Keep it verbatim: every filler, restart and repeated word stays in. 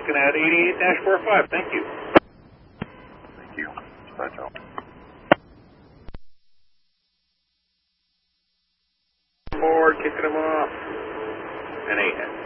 looking at eighty-eight dash forty-five. Thank you. Thank you. Dispatch out. Board, kicking them off. And eight.